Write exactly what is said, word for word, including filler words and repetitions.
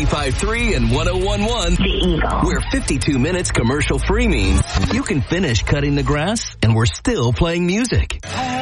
five three and one oh one one. The Eagle. Where fifty-two minutes commercial free means you can finish cutting the grass and we're still playing music.